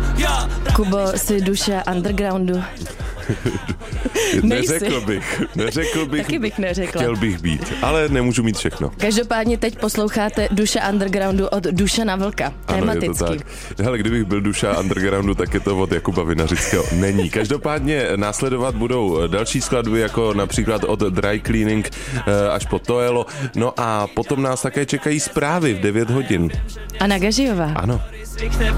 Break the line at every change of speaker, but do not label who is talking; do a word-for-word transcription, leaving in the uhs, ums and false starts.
Kubo, jsi duše undergroundu.
Neřekl bych, neřekl bych,
Taky bych neřekla.
Chtěl bych být, ale nemůžu mít všechno.
Každopádně teď posloucháte Duše undergroundu od Dušana Vlka. Tematicky.
Ano, je to tak. Hele, kdybych byl duša undergroundu, tak je to od Jakuba Vinařického. Není. Každopádně následovat budou další skladby, jako například od Dry Cleaning až po Toelo. No a potom nás také čekají zprávy v devět hodin.
Anna Gažijová.
Ano.